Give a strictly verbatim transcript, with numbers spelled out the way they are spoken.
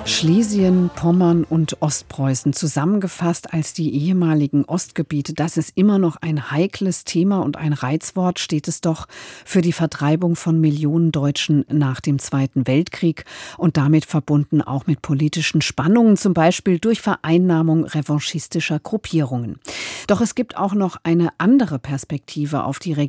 Schlesien, Pommern und Ostpreußen zusammengefasst als die ehemaligen Ostgebiete. Das ist immer noch ein heikles Thema und ein Reizwort steht es doch für die Vertreibung von Millionen Deutschen nach dem Zweiten Weltkrieg und damit verbunden auch mit politischen Spannungen, zum Beispiel durch Vereinnahmung revanchistischer Gruppierungen. Doch es gibt auch noch eine andere Perspektive auf die Region.